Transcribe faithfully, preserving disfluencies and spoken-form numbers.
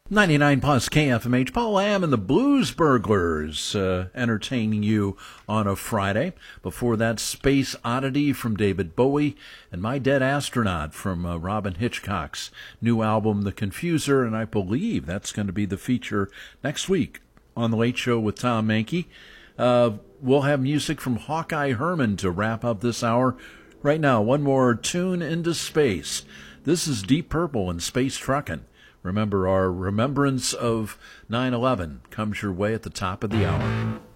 ninety-nine plus K F M H, Paul Lamb and the Blues Burglars uh, entertaining you on a Friday. Before that, Space Oddity from David Bowie and My Dead Astronaut from uh, Robin Hitchcock's new album, The Confuser, and I believe that's going to be the feature next week on The Late Show with Tom Mankey. Uh, we'll have music from Hawkeye Herman to wrap up this hour. Right now, one more tune into space. This is Deep Purple and Space Truckin'. Remember, our remembrance of nine eleven comes your way at the top of the hour.